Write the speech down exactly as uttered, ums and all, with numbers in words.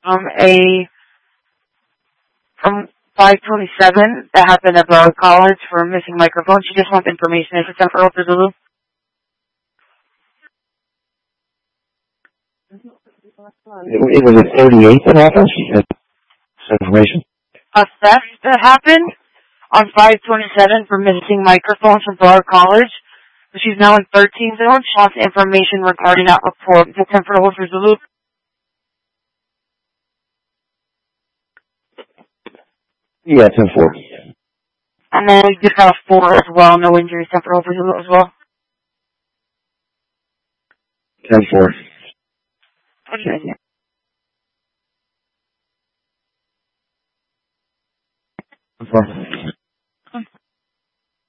Um, a from five twenty-seven that happened at Broward College for a missing microphone. She just wants information. Is it ten for Hope Zulu? It, it was at thirty-eight that happened? She had some information. A theft that happened on five twenty-seven for missing microphones from Broward College. She's now in thirteen zone. She wants information regarding that report. Is it ten for Hope Zulu? Yeah, ten four. And then we just got a four as well. No injuries. ten for Hope Zulu as well. ten four. Okay. ten four.